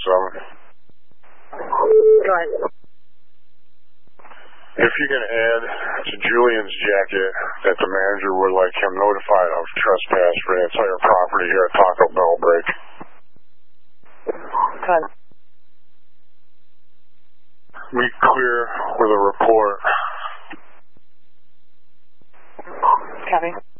Go ahead. If you can add to Julian's jacket that the manager would like him notified of trespass for the entire property here at Taco Bell break. Go ahead. We clear with a report. Copy.